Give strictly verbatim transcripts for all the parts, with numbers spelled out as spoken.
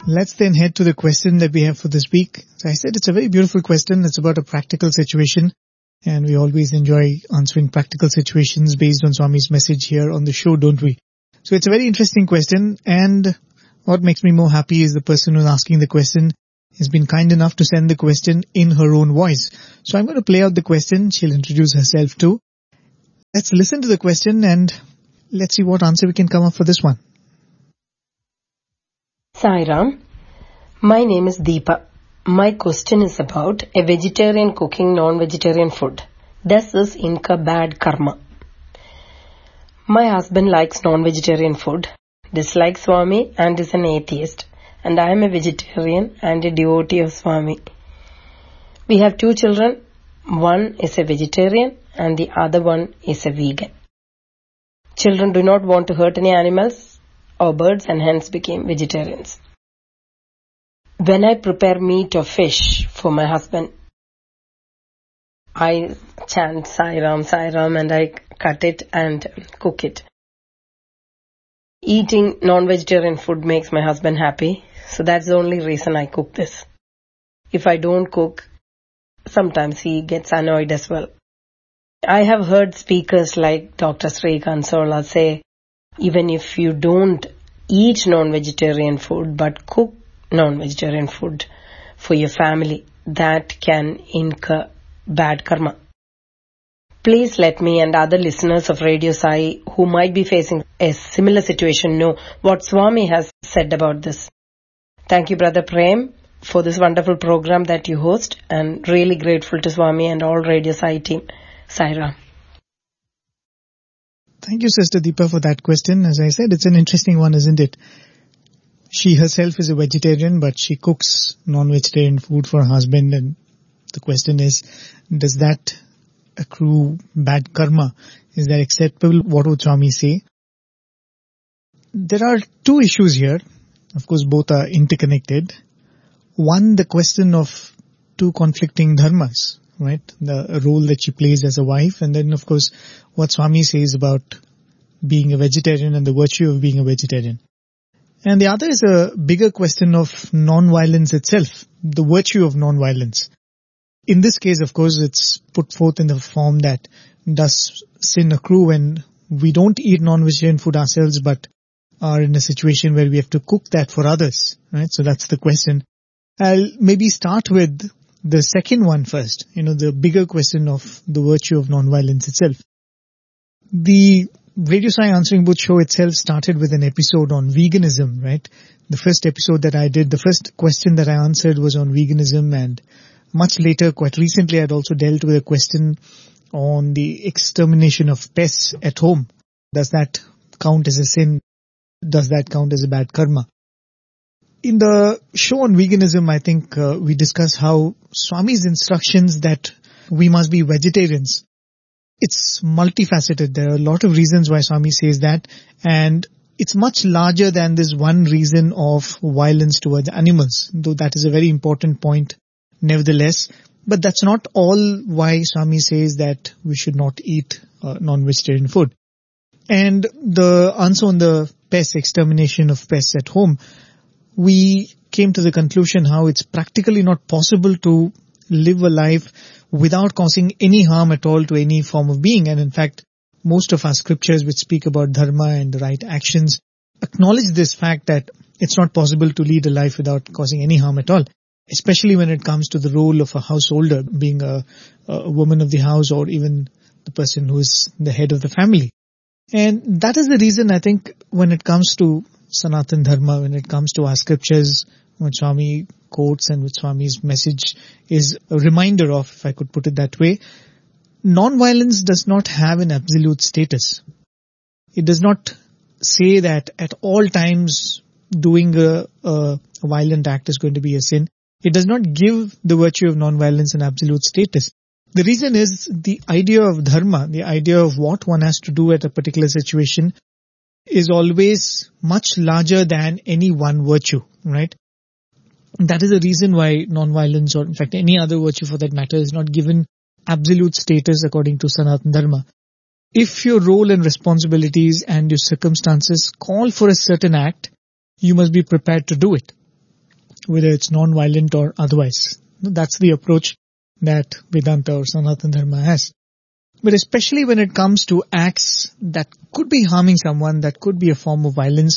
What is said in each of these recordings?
Let's then head to the question that we have for this week. So I said it's a very beautiful question. It's about a practical situation, and we always enjoy answering practical situations based on Swami's message here on the show, don't we? So it's a very interesting question, and what makes me more happy is the person who's asking the question has been kind enough to send the question in her own voice. So I'm going to play out the question. She'll introduce herself too. Let's listen to the question and let's see what answer we can come up for this one. Sai Ram, my name is Deepa. My question is about a vegetarian cooking non-vegetarian food. Does this incur bad karma? My husband likes non-vegetarian food, dislikes Swami and is an atheist, and I am a vegetarian and a devotee of Swami. We have two children. One is a vegetarian and the other one is a vegan. Children do not want to hurt any animals or birds and hence became vegetarians. When I prepare meat or fish for my husband, I chant Sai Ram, Sai Ram and I cut it and cook it. Eating non-vegetarian food makes my husband happy, so that's the only reason I cook this. If I don't cook, sometimes he gets annoyed as well. I have heard speakers like Doctor Sri Kansola say, even if you don't eat non-vegetarian food but cook non-vegetarian food for your family, that can incur bad karma. Please let me and other listeners of Radio Sai who might be facing a similar situation know what Swami has said about this. Thank you, Brother Prem, for this wonderful program that you host, and really grateful to Swami and all Radio Sai team. Sai Ram. Thank you, Sister Deepa, for that question. As I said, it's an interesting one, isn't it? She herself is a vegetarian, but she cooks non-vegetarian food for her husband. And the question is, does that accrue bad karma? Is that acceptable? What would Swami say? There are two issues here. Of course, both are interconnected. One, the question of two conflicting dharmas, right? The role that she plays as a wife, and then of course what Swami says about being a vegetarian and the virtue of being a vegetarian. And the other is a bigger question of non-violence itself, the virtue of non-violence. In this case, of course, it's put forth in the form that does sin accrue when we don't eat non-vegetarian food ourselves but are in a situation where we have to cook that for others, right? So that's the question. I'll maybe start with the second one first, you know, the bigger question of the virtue of non-violence itself. The Radio Sai Answering Booth show itself started with an episode on veganism, right? The first episode that I did, the first question that I answered was on veganism, and much later, quite recently, I'd also dealt with a question on the extermination of pests at home. Does that count as a sin? Does that count as a bad karma? In the show on veganism, I think uh, we discussed how Swami's instructions that we must be vegetarians, it's multifaceted. There are a lot of reasons why Swami says that, and it's much larger than this one reason of violence towards animals, though that is a very important point nevertheless. But that's not all why Swami says that we should not eat uh, non-vegetarian food. And the answer on the pest, extermination of pests at home, we came to the conclusion how it's practically not possible to live a life without causing any harm at all to any form of being. And in fact, most of our scriptures which speak about dharma and the right actions acknowledge this fact that it's not possible to lead a life without causing any harm at all, especially when it comes to the role of a householder, being a, a woman of the house or even the person who is the head of the family. And that is the reason, I think, when it comes to Sanatan Dharma, when it comes to our scriptures, what Swami quotes and what Swami's message is a reminder of, if I could put it that way, non-violence does not have an absolute status. It does not say that at all times doing a, a, a violent act is going to be a sin. It does not give the virtue of non-violence an absolute status. The reason is the idea of dharma, the idea of what one has to do at a particular situation is always much larger than any one virtue, right? That is the reason why non-violence, or in fact any other virtue for that matter, is not given absolute status according to Sanatana Dharma. If your role and responsibilities and your circumstances call for a certain act, you must be prepared to do it. whether it's non-violent or otherwise. That's the approach that Vedanta or Sanatana Dharma has. But especially when it comes to acts that could be harming someone, that could be a form of violence,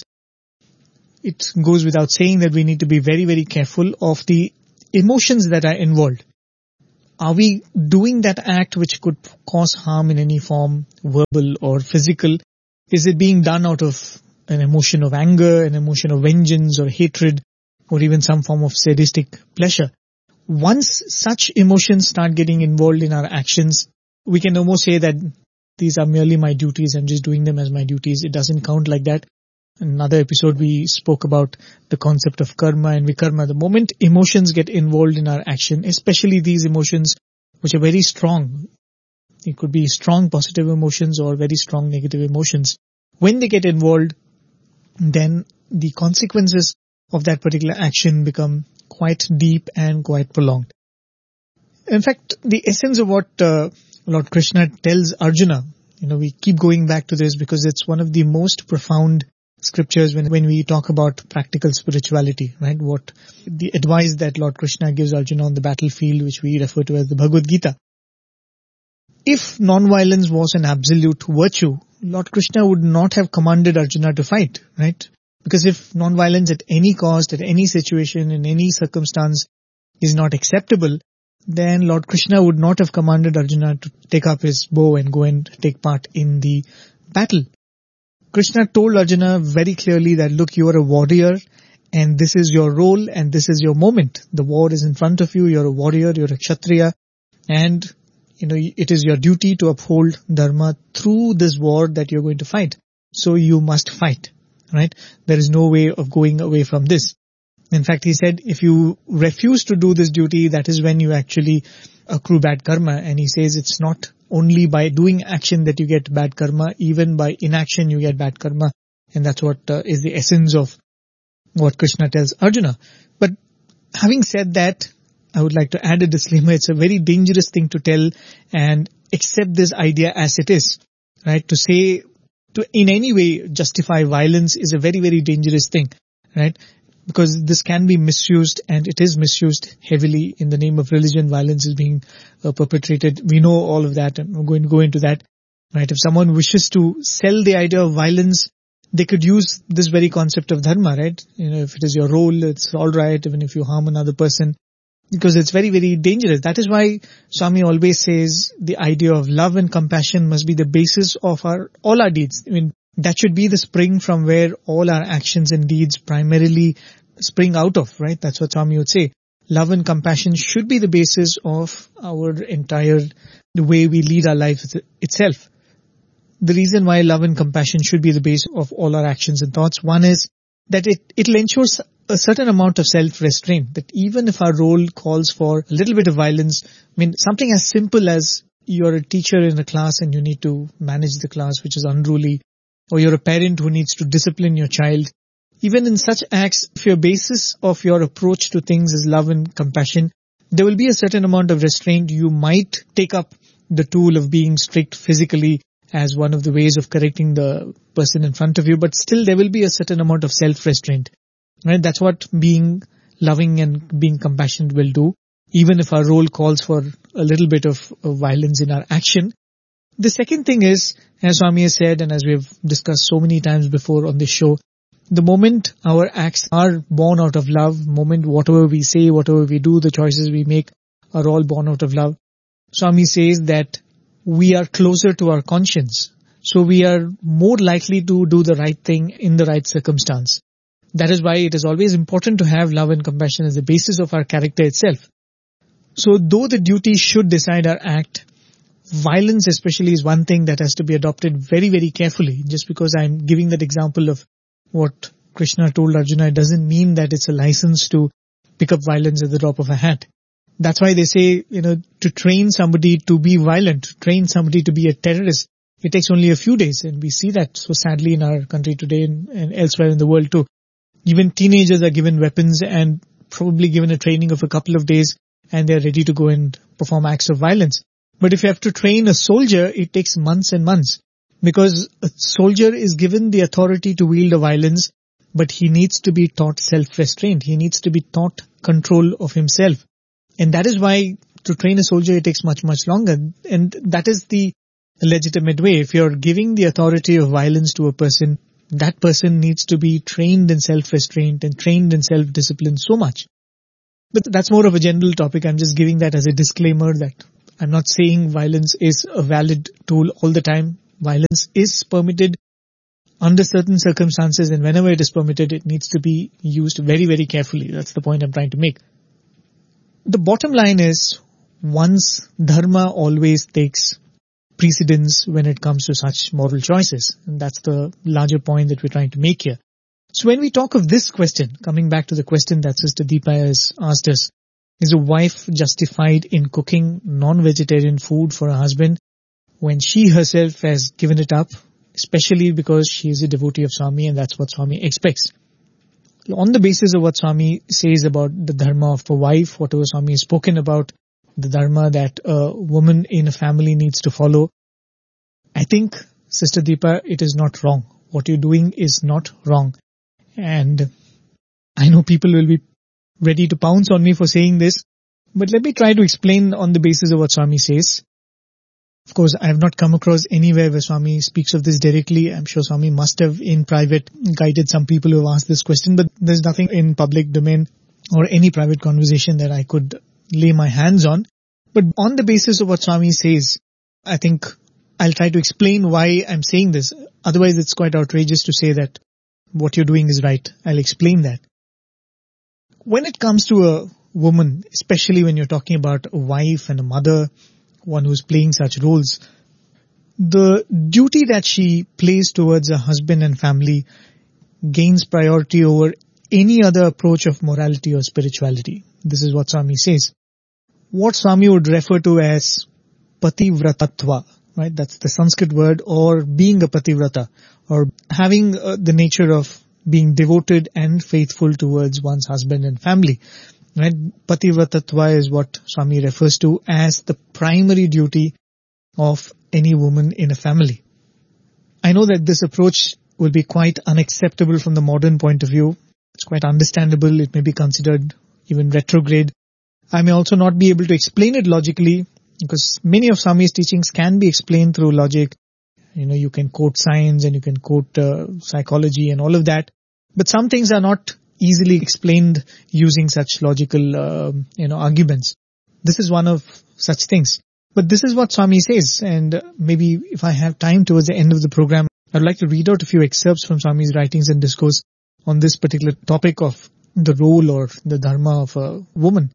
it goes without saying that we need to be very, very careful of the emotions that are involved. Are we doing that act which could cause harm in any form, verbal or physical? Is it being done out of an emotion of anger, an emotion of vengeance or hatred, or even some form of sadistic pleasure? Once such emotions start getting involved in our actions, we can almost say that these are merely my duties. I'm just doing them as my duties. It doesn't count like that. In another episode, we spoke about the concept of karma and vikarma. The moment emotions get involved in our action, especially these emotions which are very strong, it could be strong positive emotions or very strong negative emotions. When they get involved, then the consequences of that particular action become quite deep and quite prolonged. In fact, the essence of what uh, Lord Krishna tells Arjuna, you know, we keep going back to this because it's one of the most profound scriptures when, when we talk about practical spirituality, right? What the advice that Lord Krishna gives Arjuna on the battlefield, which we refer to as the Bhagavad Gita. If non-violence was an absolute virtue, Lord Krishna would not have commanded Arjuna to fight, right? Because if non-violence at any cost, at any situation, in any circumstance is not acceptable, then Lord Krishna would not have commanded Arjuna to take up his bow and go and take part in the battle. Krishna told Arjuna very clearly that, look, you are a warrior and this is your role and this is your moment. The war is in front of you, you're a warrior, you're a Kshatriya, and you know it is your duty to uphold dharma through this war that you're going to fight. So you must fight, right? There is no way of going away from this. In fact, he said, if you refuse to do this duty, that is when you actually accrue bad karma. And he says it's not only by doing action that you get bad karma, even by inaction you get bad karma. And that's what uh, is the essence of what Krishna tells Arjuna. But having said that, I would like to add a disclaimer. It's a very dangerous thing to tell and accept this idea as it is, right? To say, to in any way justify violence is a very, very dangerous thing, right? Because this can be misused, and it is misused heavily in the name of religion. Violence is being uh, perpetrated. We know all of that, and we're going to go into that, right? If someone wishes to sell the idea of violence, they could use this very concept of dharma, right? You know, if it is your role, it's all right, even if you harm another person, because it's very, very dangerous. That is why Swami always says the idea of love and compassion must be the basis of our all our deeds. I mean, that should be the spring from where all our actions and deeds primarily spring out of, right? That's what Swami would say. Love and compassion should be the basis of our entire, the way we lead our lives itself. The reason why love and compassion should be the base of all our actions and thoughts, one is that it, it'll ensure a certain amount of self-restraint, that even if our role calls for a little bit of violence, I mean, something as simple as you're a teacher in a class and you need to manage the class, which is unruly, or you're a parent who needs to discipline your child. Even in such acts, if your basis of your approach to things is love and compassion, there will be a certain amount of restraint. You might take up the tool of being strict physically as one of the ways of correcting the person in front of you, but still there will be a certain amount of self-restraint. Right? That's what being loving and being compassionate will do, even if our role calls for a little bit of, of violence in our action. The second thing is, as Swami has said, and as we have discussed so many times before on this show, the moment our acts are born out of love, moment whatever we say, whatever we do, the choices we make are all born out of love. Swami says that we are closer to our conscience. So we are more likely to do the right thing in the right circumstance. That is why it is always important to have love and compassion as the basis of our character itself. So though the duty should decide our act, violence especially is one thing that has to be adopted very, very carefully. Just because I'm giving that example of what Krishna told Arjuna, it doesn't mean that it's a license to pick up violence at the drop of a hat. That's why they say, you know, to train somebody to be violent, to train somebody to be a terrorist, it takes only a few days. And we see that so sadly in our country today and, and elsewhere in the world too. Even teenagers are given weapons and probably given a training of a couple of days, and they're ready to go and perform acts of violence. But if you have to train a soldier, it takes months and months, because a soldier is given the authority to wield a violence but he needs to be taught self-restraint. He needs to be taught control of himself. And that is why to train a soldier, it takes much, much longer. And that is the legitimate way. If you're giving the authority of violence to a person, that person needs to be trained in self-restraint and trained in self-discipline so much. But that's more of a general topic. I'm just giving that as a disclaimer that I'm not saying violence is a valid tool all the time. Violence is permitted under certain circumstances, and whenever it is permitted, it needs to be used very, very carefully. That's the point I'm trying to make. The bottom line is, one's dharma always takes precedence when it comes to such moral choices. And that's the larger point that we're trying to make here. So when we talk of this question, coming back to the question that Sister Deepa has asked us, is a wife justified in cooking non-vegetarian food for her husband when she herself has given it up, especially because she is a devotee of Swami and that's what Swami expects? On the basis of what Swami says about the dharma of a wife, whatever Swami has spoken about, the dharma that a woman in a family needs to follow, I think, Sister Deepa, it is not wrong. What you're doing is not wrong. And I know people will be ready to pounce on me for saying this, but let me try to explain on the basis of what Swami says. Of course, I have not come across anywhere where Swami speaks of this directly. I'm sure Swami must have in private guided some people who have asked this question, but there's nothing in public domain or any private conversation that I could lay my hands on. But on the basis of what Swami says, I think I'll try to explain why I'm saying this. Otherwise, it's quite outrageous to say that what you're doing is right. I'll explain that. When it comes to a woman, especially when you're talking about a wife and a mother, one who's playing such roles, the duty that she plays towards her husband and family gains priority over any other approach of morality or spirituality. This is what Swami says. What Swami would refer to as pativratatva, right? That's the Sanskrit word, or being a pativrata, or having uh, the nature of being devoted and faithful towards one's husband and family. Right? Pativratatva is what Swami refers to as the primary duty of any woman in a family. I know that this approach will be quite unacceptable from the modern point of view. It's quite understandable. It may be considered even retrograde. I may also not be able to explain it logically, because many of Swami's teachings can be explained through logic. You know, you can quote science and you can quote uh, psychology and all of that. But some things are not easily explained using such logical, uh, you know, arguments. This is one of such things. But this is what Swami says, and maybe if I have time towards the end of the program, I'd like to read out a few excerpts from Swami's writings and discourse on this particular topic of the role or the dharma of a woman.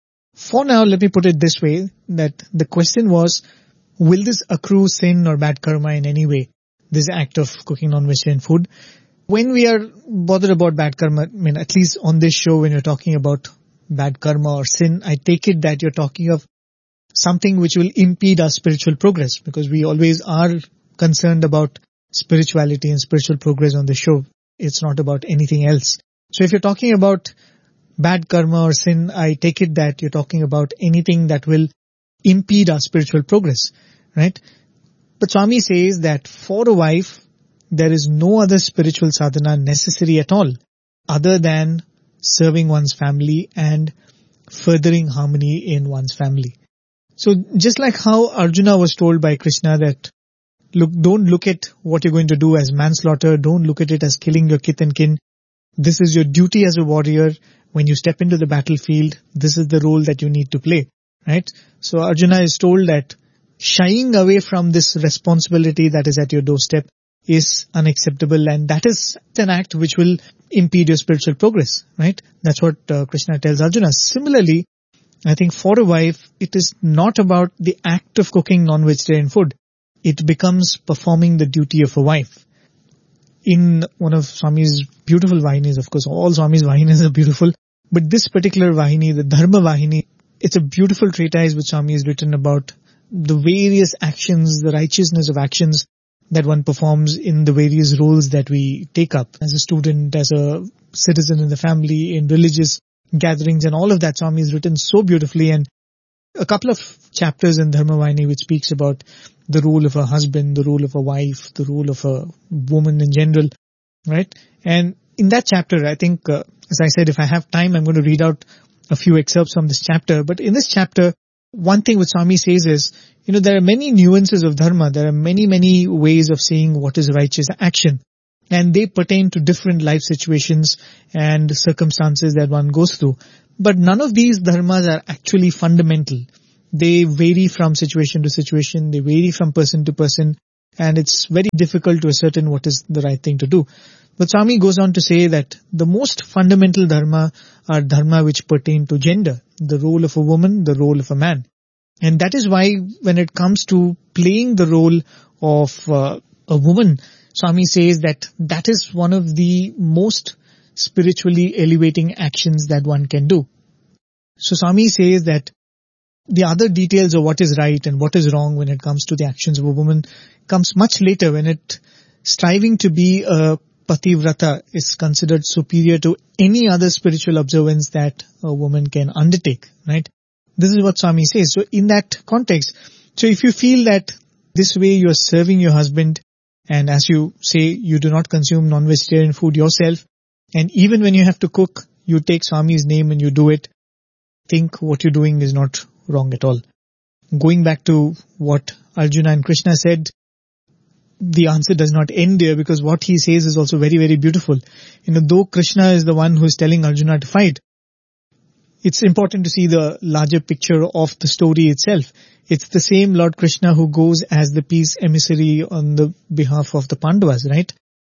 For now, let me put it this way, that the question was, will this accrue sin or bad karma in any way, this act of cooking non-vegetarian food? When we are bothered about bad karma, I mean, at least on this show, when you're talking about bad karma or sin, I take it that you're talking of something which will impede our spiritual progress, because we always are concerned about spirituality and spiritual progress on the show. It's not about anything else. So if you're talking about bad karma or sin, I take it that you're talking about anything that will impede our spiritual progress, right? But Swami says that for a wife, there is no other spiritual sadhana necessary at all other than serving one's family and furthering harmony in one's family. So just like how Arjuna was told by Krishna that, look, don't look at what you're going to do as manslaughter, don't look at it as killing your kith and kin. This is your duty as a warrior. When you step into the battlefield, this is the role that you need to play, right? So Arjuna is told that shying away from this responsibility that is at your doorstep is unacceptable, and that is an act which will impede your spiritual progress, right? That's what uh, Krishna tells Arjuna. Similarly, I think for a wife, it is not about the act of cooking non-vegetarian food. It becomes performing the duty of a wife. In one of Swami's beautiful Vahinis, of course, all Swami's Vahinis are beautiful, but this particular Vahini, the Dharma Vahini, it's a beautiful treatise which Swami has written about the various actions, the righteousness of actions that one performs in the various roles that we take up as a student, as a citizen in the family, in religious gatherings, and all of that Swami has written so beautifully. And a couple of chapters in Dharma Vahini which speaks about the role of a husband, the role of a wife, the role of a woman in general, right? And in that chapter, I think, uh, as I said, if I have time, I'm going to read out a few excerpts from this chapter. But in this chapter, one thing which Swami says is, you know, there are many nuances of dharma. There are many, many ways of saying what is righteous action. And they pertain to different life situations and circumstances that one goes through. But none of these dharmas are actually fundamental. They vary from situation to situation. They vary from person to person. And it's very difficult to ascertain what is the right thing to do. But Swami goes on to say that the most fundamental dharma are dharma which pertain to gender, the role of a woman, the role of a man. And that is why when it comes to playing the role of uh, a woman, Swami says that that is one of the most spiritually elevating actions that one can do. So Swami says that the other details of what is right and what is wrong when it comes to the actions of a woman comes much later, when it striving to be a pativrata is considered superior to any other spiritual observance that a woman can undertake, right? This is what Swami says. So in that context, so if you feel that this way you are serving your husband, and as you say, you do not consume non-vegetarian food yourself, and even when you have to cook, you take Swami's name and you do it, think what you're doing is not wrong at all. Going back to what Arjuna and Krishna said, the answer does not end there, because what he says is also very, very beautiful. You know, though Krishna is the one who is telling Arjuna to fight, it's important to see the larger picture of the story itself. It's the same Lord Krishna who goes as the peace emissary on the behalf of the Pandavas, right?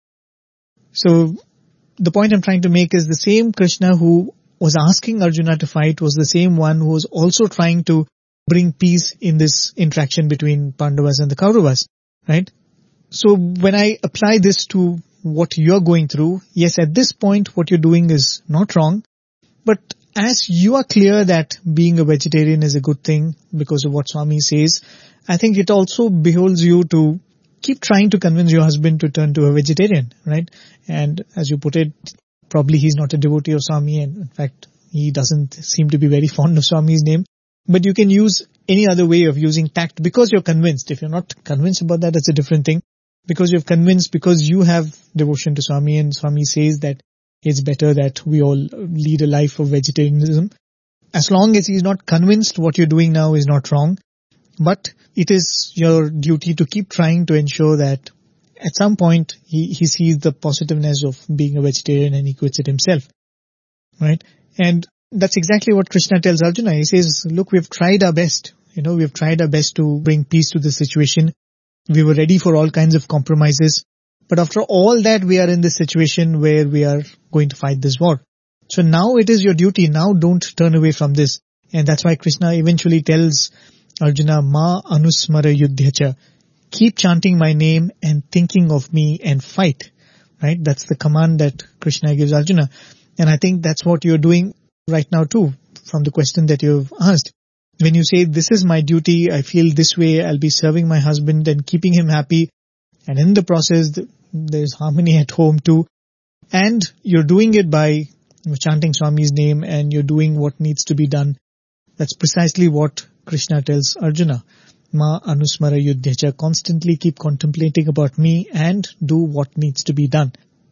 So the point I'm trying to make is the same Krishna who was asking Arjuna to fight was the same one who was also trying to bring peace in this interaction between Pandavas and the Kauravas, right? So when I apply this to what you're going through, yes, at this point what you're doing is not wrong, but as you are clear that being a vegetarian is a good thing because of what Swami says, I think it also beholds you to keep trying to convince your husband to turn to a vegetarian, right? And as you put it, probably he's not a devotee of Swami, and in fact, he doesn't seem to be very fond of Swami's name. But you can use any other way of using tact because you're convinced. If you're not convinced about that, that's a different thing. Because you're convinced, because you have devotion to Swami, and Swami says that it's better that we all lead a life of vegetarianism. As long as he's not convinced what you're doing now is not wrong, but it is your duty to keep trying to ensure that at some point he, he sees the positiveness of being a vegetarian and he quits it himself, right? And that's exactly what Krishna tells Arjuna. He says, look, we've tried our best. You know, we've tried our best to bring peace to the situation. We were ready for all kinds of compromises. But after all that, we are in this situation where we are going to fight this war. So now it is your duty. Now don't turn away from this. And that's why Krishna eventually tells Arjuna, Ma anusmara yuddhyacha. Keep chanting my name and thinking of me and fight. Right? That's the command that Krishna gives Arjuna. And I think that's what you're doing right now too, from the question that you've asked. When you say, this is my duty, I feel this way, I'll be serving my husband and keeping him happy. And in the process, there's harmony at home too. And you're doing it by chanting Swami's name, and you're doing what needs to be done. That's precisely what Krishna tells Arjuna. Ma anusmara yuddhyacha. Constantly keep contemplating about me and do what needs to be done.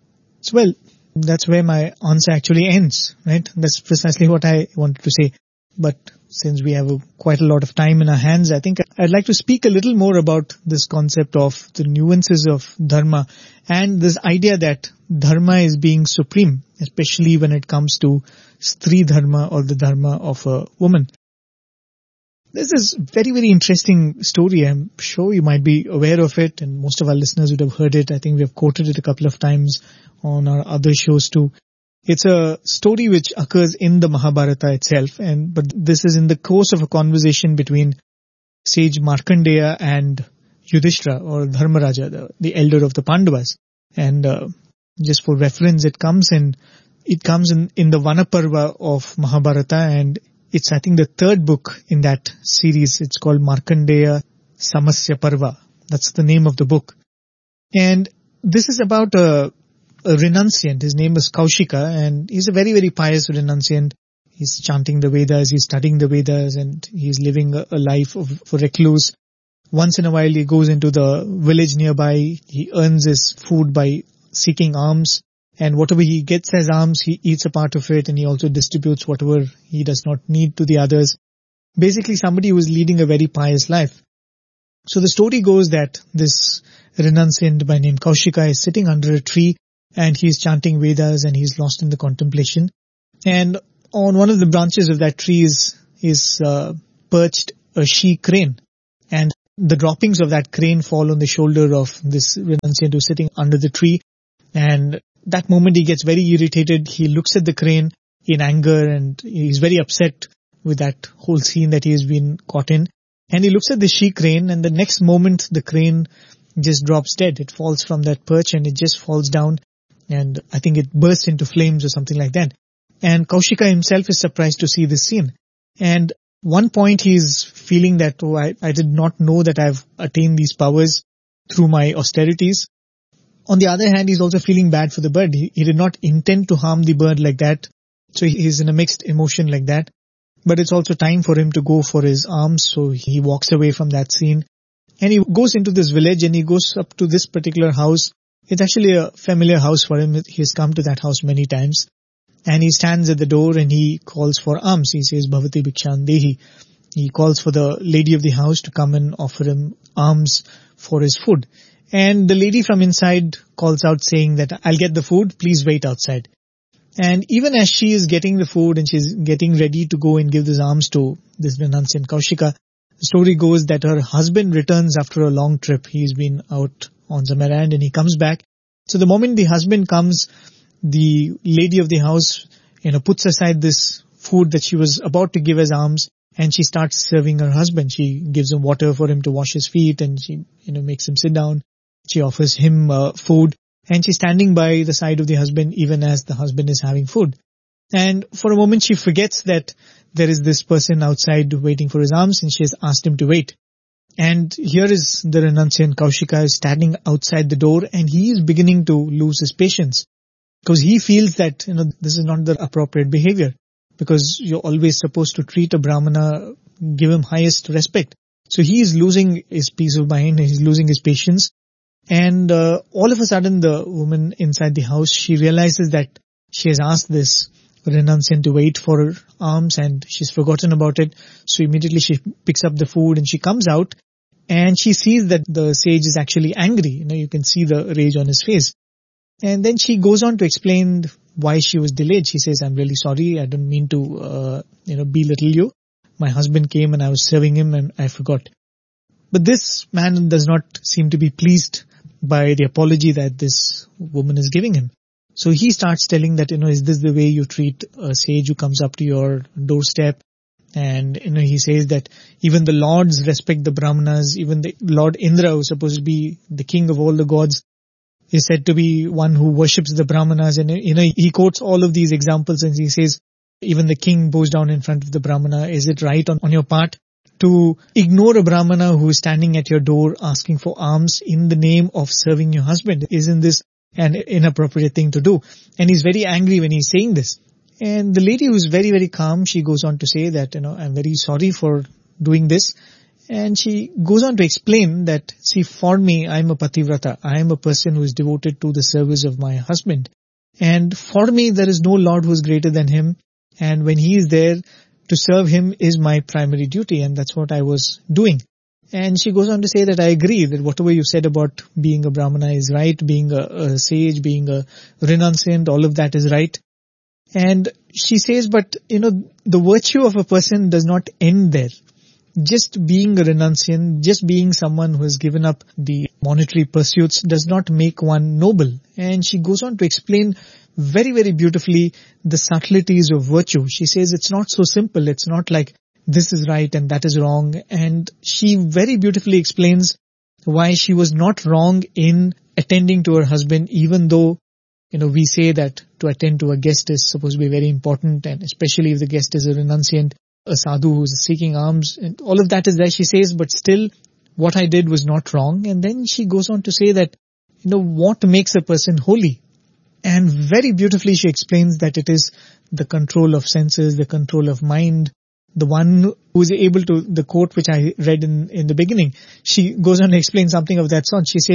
So well, that's where my answer actually ends, right? That's precisely what I wanted to say. But since we have a, quite a lot of time in our hands, I think I'd like to speak a little more about this concept of the nuances of dharma and this idea that dharma is being supreme, especially when it comes to stri dharma or the dharma of a woman. This is a very, very interesting story. I'm sure you might be aware of it, and most of our listeners would have heard it. I think we have quoted it a couple of times on our other shows too. It's a story which occurs in the Mahabharata itself, and but this is in the course of a conversation between sage Markandeya and Yudhishthira, or Dharmaraja, the, the elder of the Pandavas. And uh, just for reference, it comes in it comes in, in the Vanaparva of Mahabharata, and it's, I think, the third book in that series. It's called Markandeya Samasya Parva. That's the name of the book. And this is about a a renunciant. His name is Kaushika, and he's a very, very pious renunciant. He's chanting the Vedas, he's studying the Vedas, and he's living a, a life of, of a recluse. Once in a while he goes into the village nearby, he earns his food by seeking alms, And whatever he gets as alms, he eats a part of it, and he also distributes whatever he does not need to the others. Basically, somebody who is leading a very pious life. So the story goes that this renunciant by name Kaushika is sitting under a tree, and he's chanting Vedas, and he's lost in the contemplation. And on one of the branches of that tree is, is uh, perched a she crane. And the droppings of that crane fall on the shoulder of this renunciant who's sitting under the tree. And that moment he gets very irritated. He looks at the crane in anger, and he's very upset with that whole scene that he has been caught in. And he looks at the she crane, and the next moment the crane just drops dead. It falls from that perch and it just falls down, and I think it bursts into flames or something like that. And Kaushika himself is surprised to see this scene. And one point he's feeling that, oh, I, I did not know that I've attained these powers through my austerities. On the other hand, he's also feeling bad for the bird. He, he did not intend to harm the bird like that. So he's in a mixed emotion like that. But it's also time for him to go for his alms. So he walks away from that scene. And he goes into this village, and he goes up to this particular house. It's actually a familiar house for him. He has come to that house many times. And he stands at the door and he calls for alms. He says, Bhavati Bhikshan Dehi. He calls for the lady of the house to come and offer him alms for his food. And the lady from inside calls out saying that, I'll get the food, please wait outside. And even as she is getting the food and she's getting ready to go and give this alms to this renunciant Kaushika, the story goes that her husband returns after a long trip. He's been out on some errand and he comes back. So the moment the husband comes, the lady of the house, you know, puts aside this food that she was about to give as alms, and she starts serving her husband. She gives him water for him to wash his feet, and she, you know, makes him sit down. She offers him uh, food, and she's standing by the side of the husband even as the husband is having food. And for a moment she forgets that there is this person outside waiting for his alms, and she has asked him to wait. And here is the renunciant Kaushika standing outside the door, and he is beginning to lose his patience. Because he feels that, you know, this is not the appropriate behavior. Because you're always supposed to treat a Brahmana, give him highest respect. So he is losing his peace of mind, he's losing his patience. And uh, all of a sudden the woman inside the house, she realizes that she has asked this renunciant to wait for her alms and she's forgotten about it. So immediately she picks up the food and she comes out and she sees that the sage is actually angry. You know, you can see the rage on his face. And then she goes on to explain why she was delayed. She says, I'm really sorry. I don't mean to, uh, you know, belittle you. My husband came and I was serving him and I forgot. But this man does not seem to be pleased by the apology that this woman is giving him. So he starts telling that, you know, is this the way you treat a sage who comes up to your doorstep? And, you know, he says that even the lords respect the Brahmanas. Even the Lord Indra, who is supposed to be the king of all the gods, is said to be one who worships the Brahmanas. And, you know, he quotes all of these examples and he says, even the king bows down in front of the Brahmana. Is it right on, on your part to ignore a Brahmana who is standing at your door asking for alms in the name of serving your husband? Isn't this an inappropriate thing to do? And he's very angry when he's saying this. And the lady, who is very, very calm, she goes on to say that, you know, I'm very sorry for doing this. And she goes on to explain that, see, for me, I'm a pativrata. I am a person who is devoted to the service of my husband. And for me, there is no Lord who is greater than him. And when he is there, to serve him is my primary duty. And that's what I was doing. And she goes on to say that I agree that whatever you said about being a Brahmana is right, being a, a sage, being a renunciant, all of that is right. And she says, but, you know, the virtue of a person does not end there. Just being a renunciant, just being someone who has given up the monetary pursuits does not make one noble. And she goes on to explain very, very beautifully the subtleties of virtue. She says it's not so simple. It's not like this is right and that is wrong. And she very beautifully explains why she was not wrong in attending to her husband, even though, you know, we say that to attend to a guest is supposed to be very important, and especially if the guest is a renunciant, a sadhu who is seeking alms, and all of that is there, she says, but still what I did was not wrong. And then she goes on to say that, you know, what makes a person holy? And very beautifully she explains that it is the control of senses, the control of mind, the one who is able to, the quote which I read in, in the beginning, she goes on to explain something of that sort. She says,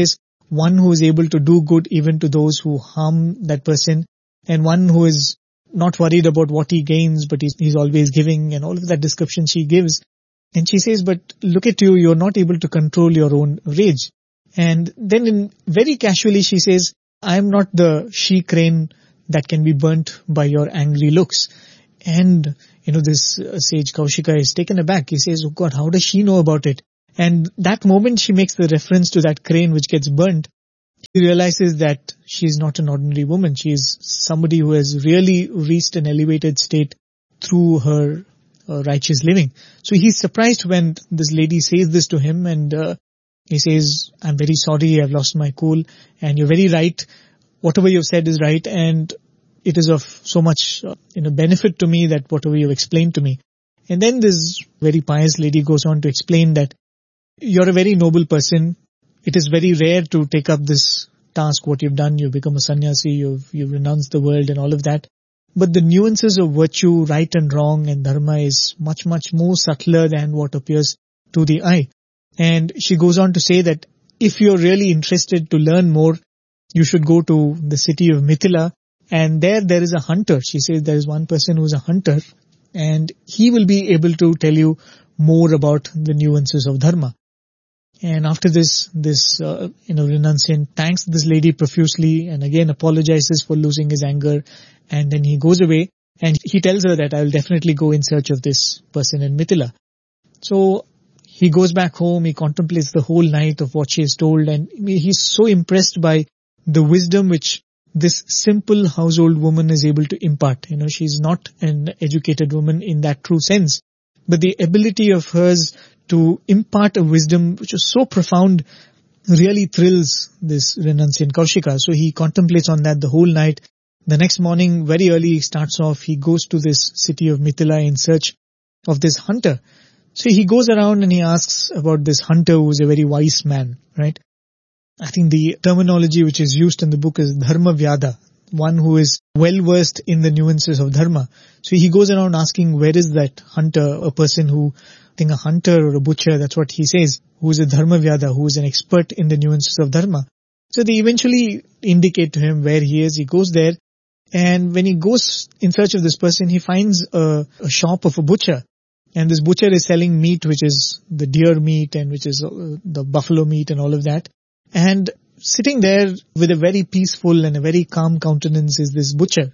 one who is able to do good even to those who harm that person, and one who is not worried about what he gains, but he's, he's always giving, and all of that description she gives. And she says, but look at you, you're not able to control your own rage. And then in very casually she says, I'm not the she-crane that can be burnt by your angry looks. And, you know, this uh, sage Kaushika is taken aback. He says, oh God, how does she know about it? And that moment she makes the reference to that crane which gets burnt. He realizes that she is not an ordinary woman. She is somebody who has really reached an elevated state through her uh, righteous living. So he's surprised when this lady says this to him, and uh, he says, I'm very sorry, I've lost my cool, and you're very right. Whatever you've said is right, and it is of so much uh, you know, benefit to me that whatever you've explained to me. And then this very pious lady goes on to explain that you're a very noble person. It is very rare to take up this task, what you've done. You've become a sannyasi, you've, you've renounced the world and all of that. But the nuances of virtue, right and wrong and dharma is much, much more subtler than what appears to the eye. And she goes on to say that if you're really interested to learn more, you should go to the city of Mithila, and there there is a hunter. She says there is one person who is a hunter, and he will be able to tell you more about the nuances of dharma. And after this, this uh, you know renunciant thanks this lady profusely and again apologizes for losing his anger, and then he goes away and he tells her that I will definitely go in search of this person in Mithila. So he goes back home, he contemplates the whole night of what she has told, and he's so impressed by the wisdom which this simple household woman is able to impart. You know, she's not an educated woman in that true sense, but the ability of hers to impart a wisdom which is so profound really thrills this renunciant Kaushika. So he contemplates on that the whole night. The next morning, very early, he starts off. He goes to this city of Mithila in search of this hunter. So he goes around and he asks about this hunter who is a very wise man, right? I think the terminology which is used in the book is dharma vyada, one who is well versed in the nuances of dharma. So he goes around asking where is that hunter, a person who, I think a hunter or a butcher, that's what he says, who is a dharma vyada, who is an expert in the nuances of dharma. So they eventually indicate to him where he is. He goes there, and when he goes in search of this person, he finds a, a shop of a butcher. And this butcher is selling meat, which is the deer meat and which is uh, the buffalo meat and all of that. And sitting there with a very peaceful and a very calm countenance is this butcher.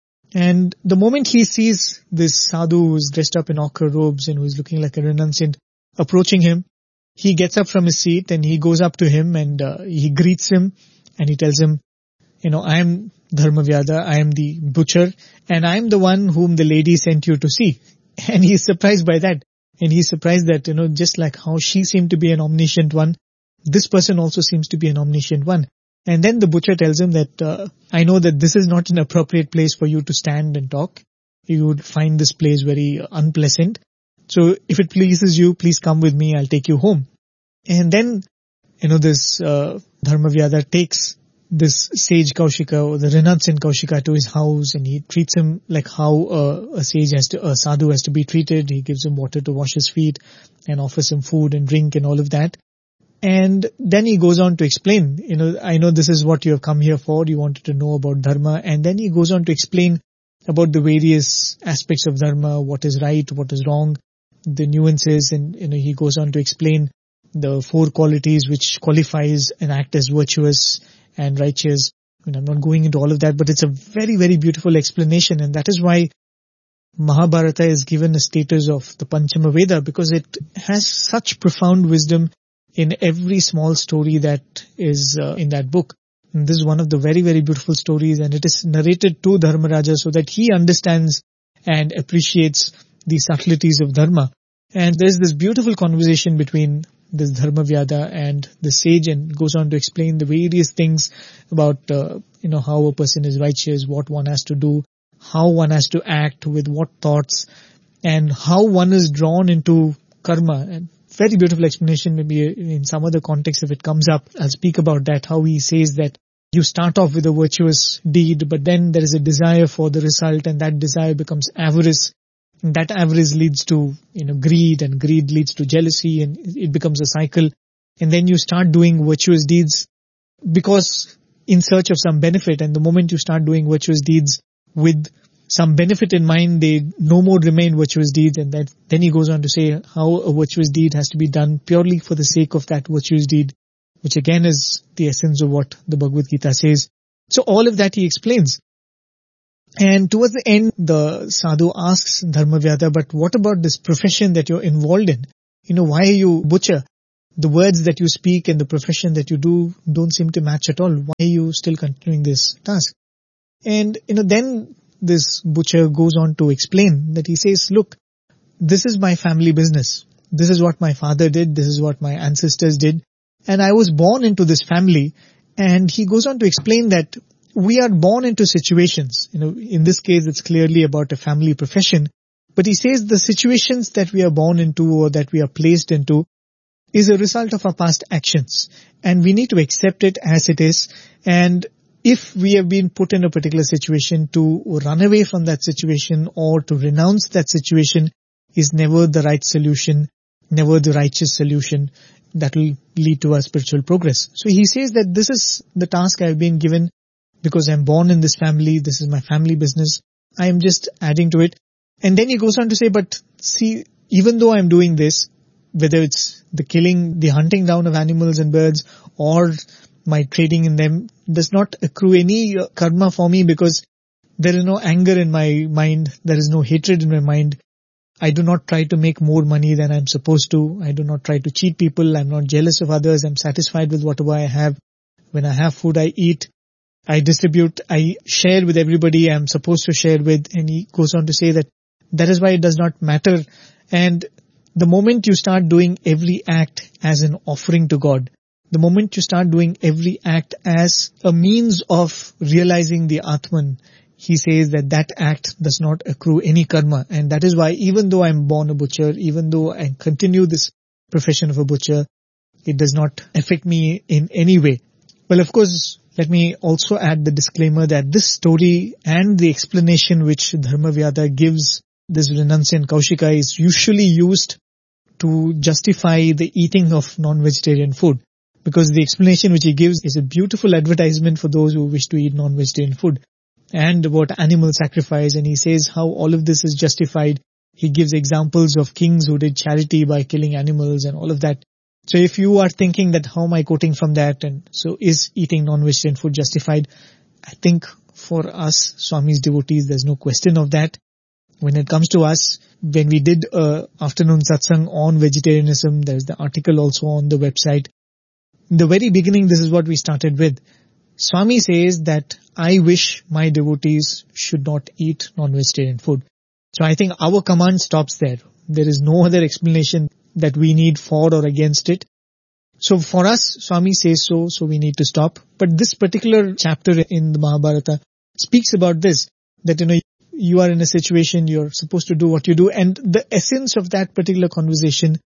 And the moment he sees this sadhu who is dressed up in ochre robes and who is looking like a renunciant approaching him, he gets up from his seat and he goes up to him and uh, he greets him and he tells him, you know, I am Dharma Vyada, I am the butcher, and I am the one whom the lady sent you to see. And he is surprised by that. And he is surprised that, you know, just like how she seemed to be an omniscient one, this person also seems to be an omniscient one. And then the butcher tells him that, uh, I know that this is not an appropriate place for you to stand and talk. You would find this place very unpleasant. So if it pleases you, please come with me, I'll take you home. And then, you know, this uh, Dharma Vyada takes this sage Kaushika or the renunciant Kaushika to his house, and he treats him like how uh, a sage has to, a sadhu has to be treated. He gives him water to wash his feet and offers him food and drink and all of that. And then he goes on to explain, you know, I know this is what you have come here for. You wanted to know about dharma. And then he goes on to explain about the various aspects of dharma, what is right, what is wrong, the nuances. And, you know, he goes on to explain the four qualities which qualifies an act as virtuous and righteous. I mean, I'm not going into all of that, but it's a very, very beautiful explanation. And that is why Mahabharata is given a status of the Panchama Veda, because it has such profound wisdom in every small story that is uh, in that book. And this is one of the very, very beautiful stories, and it is narrated to Dharmaraja so that he understands and appreciates the subtleties of dharma. And there's this beautiful conversation between this Dharma Vyada and the sage, and goes on to explain the various things about, uh, you know, how a person is righteous, what one has to do, how one has to act, with what thoughts, and how one is drawn into karma. And very beautiful explanation. Maybe in some other context, if it comes up, I'll speak about that, how he says that you start off with a virtuous deed, but then there is a desire for the result, and that desire becomes avarice. And that avarice leads to, you know, greed, and greed leads to jealousy, and it becomes a cycle. And then you start doing virtuous deeds, because in search of some benefit, and the moment you start doing virtuous deeds with some benefit in mind, they no more remain virtuous deeds. And that then he goes on to say how a virtuous deed has to be done purely for the sake of that virtuous deed, which again is the essence of what the Bhagavad Gita says. So all of that he explains. And towards the end, the sadhu asks Dharmavyada, but what about this profession that you're involved in? You know, why are you butcher? The words that you speak and the profession that you do don't seem to match at all. Why are you still continuing this task? And, you know, then this butcher goes on to explain that he says, look, this is my family business. This is what my father did. This is what my ancestors did. And I was born into this family. And he goes on to explain that we are born into situations. You know, in this case, it's clearly about a family profession. But he says the situations that we are born into or that we are placed into is a result of our past actions. And we need to accept it as it is. And if we have been put in a particular situation, to run away from that situation or to renounce that situation is never the right solution, never the righteous solution that will lead to our spiritual progress. So he says that this is the task I have been given because I'm born in this family. This is my family business. I am just adding to it. And then he goes on to say, but see, even though I'm doing this, whether it's the killing, the hunting down of animals and birds, or my trading in them, does not accrue any karma for me because there is no anger in my mind. There is no hatred in my mind. I do not try to make more money than I'm supposed to. I do not try to cheat people. I'm not jealous of others. I'm satisfied with whatever I have. When I have food, I eat. I distribute. I share with everybody I'm supposed to share with. And he goes on to say that that is why it does not matter. And the moment you start doing every act as an offering to God, the moment you start doing every act as a means of realizing the Atman, he says that that act does not accrue any karma. And that is why even though I'm born a butcher, even though I continue this profession of a butcher, it does not affect me in any way. Well, of course, let me also add the disclaimer that this story and the explanation which Dharmavyada gives this renunciant Kaushika is usually used to justify the eating of non-vegetarian food. Because the explanation which he gives is a beautiful advertisement for those who wish to eat non-vegetarian food. And about animal sacrifice, and he says how all of this is justified. He gives examples of kings who did charity by killing animals and all of that. So if you are thinking that how am I quoting from that, and so is eating non-vegetarian food justified? I think for us, Swami's devotees, there's no question of that. When it comes to us, when we did a afternoon satsang on vegetarianism, there's the article also on the website. In the very beginning, this is what we started with. Swami says that I wish my devotees should not eat non-vegetarian food. So I think our command stops there. There is no other explanation that we need for or against it. So for us, Swami says so, so we need to stop. But this particular chapter in the Mahabharata speaks about this, that you know, you are in a situation, you're supposed to do what you do. And the essence of that particular conversation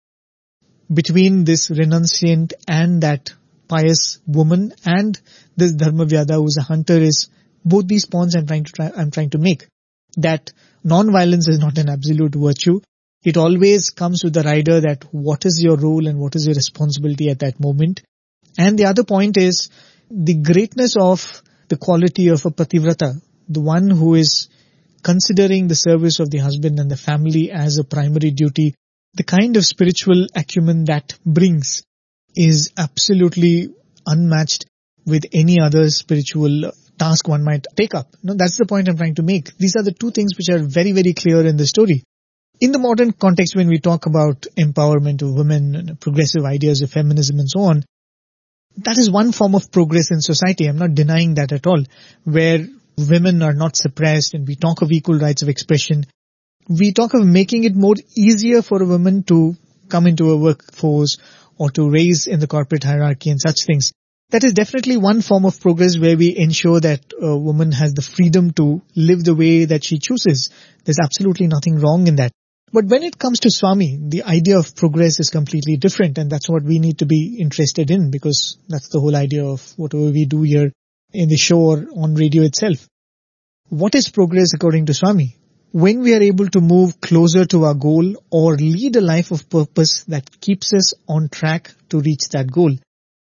between this renunciant and that pious woman and this Dharmavyada who is a hunter is both these points I'm trying to try, I'm trying to make. That non-violence is not an absolute virtue. It always comes with the rider that what is your role and what is your responsibility at that moment. And the other point is the greatness of the quality of a pativrata, the one who is considering the service of the husband and the family as a primary duty. The kind of spiritual acumen that brings is absolutely unmatched with any other spiritual task one might take up. No, that's the point I'm trying to make. These are the two things which are very, very clear in the story. In the modern context, when we talk about empowerment of women and progressive ideas of feminism and so on, that is one form of progress in society. I'm not denying that at all, where women are not suppressed and we talk of equal rights of expression. We talk of making it more easier for a woman to come into a workforce or to raise in the corporate hierarchy and such things. That is definitely one form of progress where we ensure that a woman has the freedom to live the way that she chooses. There's absolutely nothing wrong in that. But when it comes to Swami, the idea of progress is completely different, and that's what we need to be interested in, because that's the whole idea of whatever we do here in the show or on radio itself. What is progress according to Swami? When we are able to move closer to our goal or lead a life of purpose that keeps us on track to reach that goal.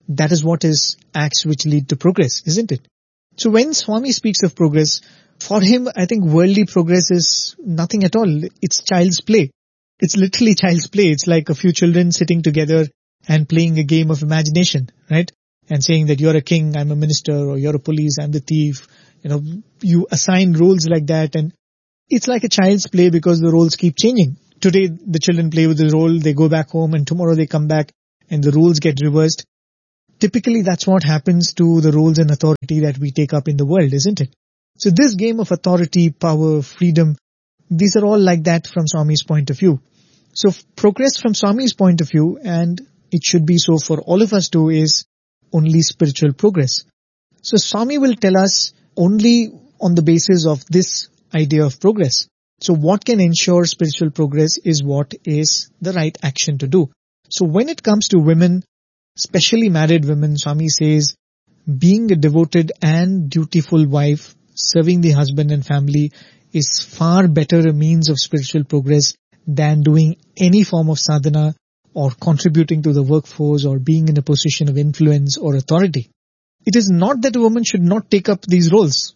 that is what is acts which lead to progress, isn't it? So when Swami speaks of progress, for him, I think worldly progress is nothing at all. It's child's play. It's literally child's play. It's like a few children sitting together and playing a game of imagination, right? And saying that you're a king, I'm a minister, or you're a police, I'm the thief. You know, you assign roles like that, and it's like a child's play because the roles keep changing. Today, the children play with the role, they go back home, and tomorrow they come back and the roles get reversed. Typically, that's what happens to the roles and authority that we take up in the world, isn't it? So this game of authority, power, freedom, these are all like that from Swami's point of view. So progress from Swami's point of view, and it should be so for all of us too, is only spiritual progress. So Swami will tell us only on the basis of this idea of progress. So what can ensure spiritual progress is what is the right action to do. So when it comes to women, especially married women, Swami says, being a devoted and dutiful wife, serving the husband and family is far better a means of spiritual progress than doing any form of sadhana or contributing to the workforce or being in a position of influence or authority. It is not that a woman should not take up these roles.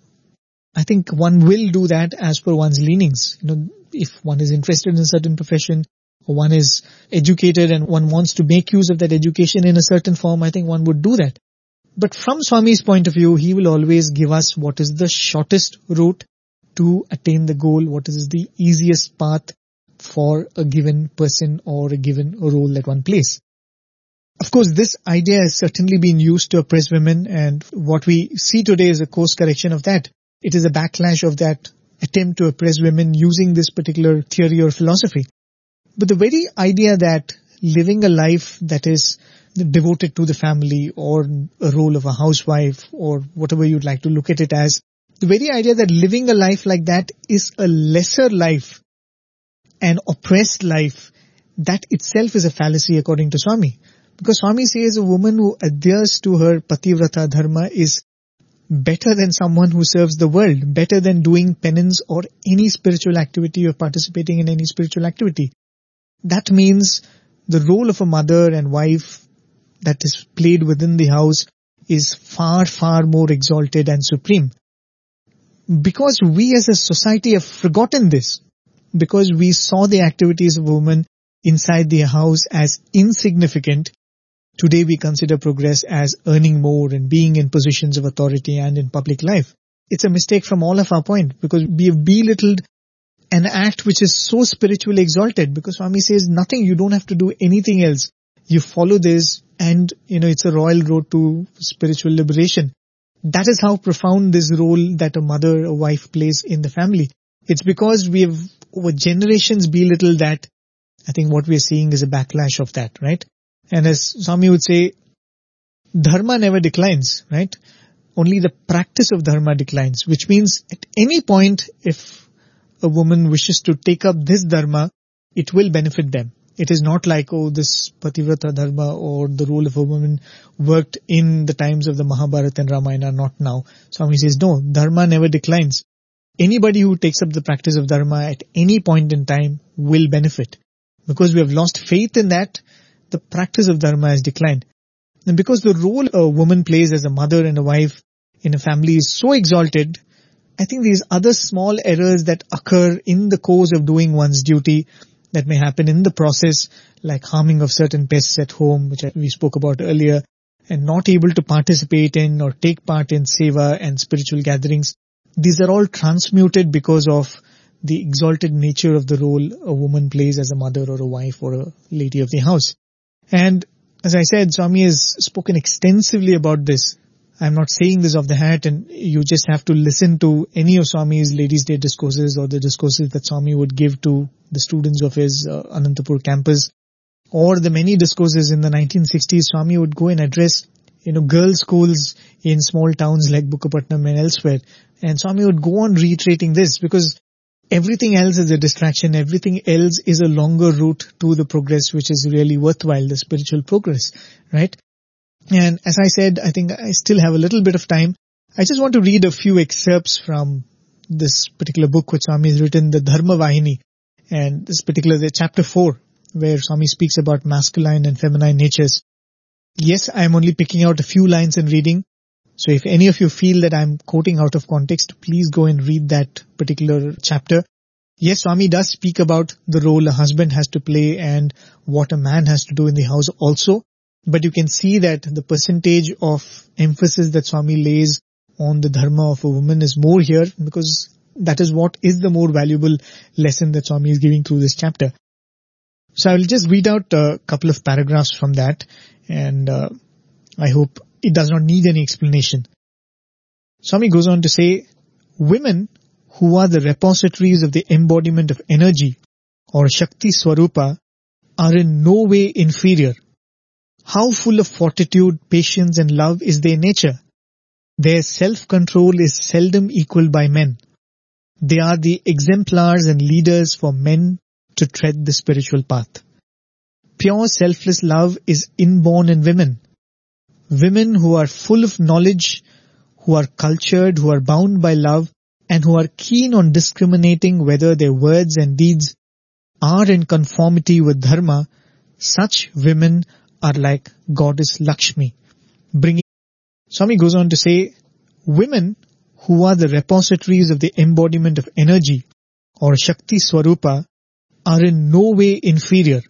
I think one will do that as per one's leanings. You know, if one is interested in a certain profession, or one is educated and one wants to make use of that education in a certain form, I think one would do that. But from Swami's point of view, he will always give us what is the shortest route to attain the goal, what is the easiest path for a given person or a given role that one plays. Of course, this idea has certainly been used to oppress women, and what we see today is a course correction of that. It is a backlash of that attempt to oppress women using this particular theory or philosophy. But the very idea that living a life that is devoted to the family or a role of a housewife or whatever you'd like to look at it as, the very idea that living a life like that is a lesser life, an oppressed life, that itself is a fallacy according to Swami. Because Swami says a woman who adheres to her pativrata dharma is better than someone who serves the world, better than doing penance or any spiritual activity or participating in any spiritual activity. That means the role of a mother and wife that is played within the house is far, far more exalted and supreme. Because we as a society have forgotten this, because we saw the activities of women inside the house as insignificant, today we consider progress as earning more and being in positions of authority and in public life. It's a mistake from all of our point, because we have belittled an act which is so spiritually exalted, because Swami says nothing, you don't have to do anything else. You follow this and, you know, it's a royal road to spiritual liberation. That is how profound this role that a mother, a wife plays in the family. It's because we have over generations belittled that. I think what we are seeing is a backlash of that, right? And as Swami would say, dharma never declines, right? Only the practice of dharma declines, which means at any point, if a woman wishes to take up this dharma, it will benefit them. It is not like, oh, this pativrata dharma or the role of a woman worked in the times of the Mahabharata and Ramayana, not now. Swami says, no, dharma never declines. Anybody who takes up the practice of dharma at any point in time will benefit. Because we have lost faith in that, the practice of dharma has declined. And because the role a woman plays as a mother and a wife in a family is so exalted, I think these other small errors that occur in the course of doing one's duty that may happen in the process, like harming of certain pests at home, which we spoke about earlier, and not able to participate in or take part in seva and spiritual gatherings, these are all transmuted because of the exalted nature of the role a woman plays as a mother or a wife or a lady of the house. And as I said, Swami has spoken extensively about this. I'm not saying this off the hat, and you just have to listen to any of Swami's Ladies' Day discourses or the discourses that Swami would give to the students of his uh, Anantapur campus, or the many discourses in the nineteen sixties. Swami would go and address, you know, girls' schools in small towns like Bukkapatnam and elsewhere. And Swami would go on reiterating this, because everything else is a distraction. Everything else is a longer route to the progress, which is really worthwhile, the spiritual progress, right? And as I said, I think I still have a little bit of time. I just want to read a few excerpts from this particular book which Swami has written, the Dharma Vahini, and this particular, the chapter four, where Swami speaks about masculine and feminine natures. Yes, I'm only picking out a few lines and reading. So if any of you feel that I'm quoting out of context, please go and read that particular chapter. Yes, Swami does speak about the role a husband has to play and what a man has to do in the house also. But you can see that the percentage of emphasis that Swami lays on the dharma of a woman is more here, because that is what is the more valuable lesson that Swami is giving through this chapter. So I will just read out a couple of paragraphs from that, and uh, I hope it does not need any explanation. Swami goes on to say, women who are the repositories of the embodiment of energy or Shakti Swarupa are in no way inferior. How full of fortitude, patience and love is their nature. Their self-control is seldom equaled by men. They are the exemplars and leaders for men to tread the spiritual path. Pure selfless love is inborn in women. Women who are full of knowledge, who are cultured, who are bound by love, and who are keen on discriminating whether their words and deeds are in conformity with dharma, such women are like goddess Lakshmi. Bringing Swami goes on to say, women who are the repositories of the embodiment of energy or Shakti Swarupa are in no way inferior.